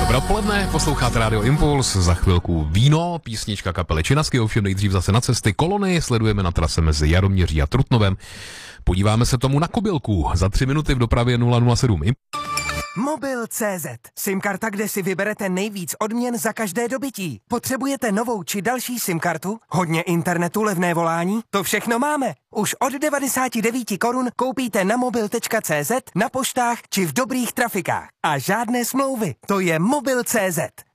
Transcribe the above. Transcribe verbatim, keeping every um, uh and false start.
Dobré odpoledne, posloucháte Radio Impuls, za chvilku víno, písnička kapely Činasky, ovšem nejdřív zase na cesty kolony, sledujeme na trase mezi Jaroměří a Trutnovem. Podíváme se tomu na kobylku, za tři minuty v dopravě nula nula sedm. Mobil tečka cé zet. SIM-karta, kde si vyberete nejvíc odměn za každé dobytí. Potřebujete novou či další SIM-kartu? Hodně internetu, levné volání? To všechno máme. Už od devadesát devět korun koupíte na mobil tečka cé zet, na poštách či v dobrých trafikách. A žádné smlouvy. To je mobil tečka cé zet.